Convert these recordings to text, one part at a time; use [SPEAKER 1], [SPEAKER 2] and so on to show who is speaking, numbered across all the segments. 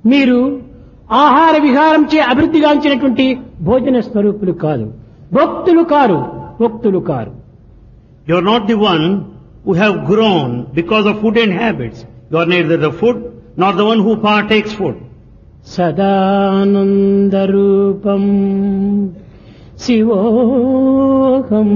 [SPEAKER 1] మీరు ఆహార విహారంచే అభివృద్ధిగాంచినటువంటి భోజన స్వరూపులు కాదు, భక్తులు కారు, భక్తులు car.
[SPEAKER 2] You are not the one who have grown because of food and habits. You are neither the food nor the one who partakes food.
[SPEAKER 1] సదానందరూపం శివోహం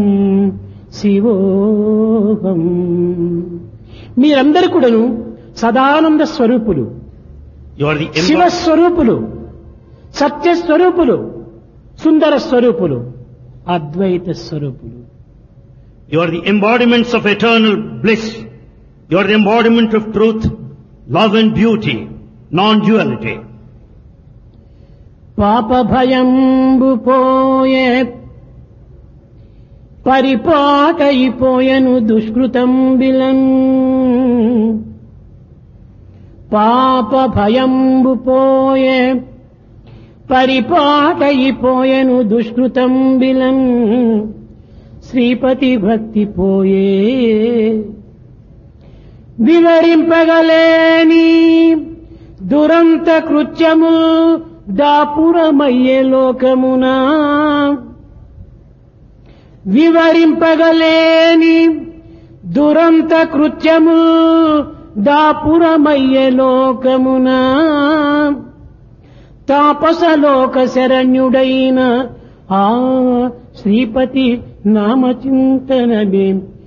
[SPEAKER 1] శివోహం. మీరందరూ కూడాను Sadananda స్వరూపులు,
[SPEAKER 2] You are the
[SPEAKER 1] శివస్వరూపులు, సత్యస్వరూపులు, Sundara స్వరూపులు, Advaita స్వరూపులు.
[SPEAKER 2] You are the embodiments of eternal bliss. You are the embodiment of truth, love and beauty, non-duality.
[SPEAKER 1] పాప భయంబు పోయే పరిపాటయిపోయెను దుష్కృతం బిలన్. పాప భయంబు పోయే పరిపాటయిపోయెను దుష్కృతం బిలన్. శ్రీపతి భక్తి పోయే వివరింపగలేని దురంత కృత్యము దాపురమయ్యే లోకమునా. వివరింపగలేని దురంత కృత్యము దాపురమయ్యే లోకమునా. తాపసలోక శరణ్యుడైన ఆ శ్రీపతి నామచింతనమే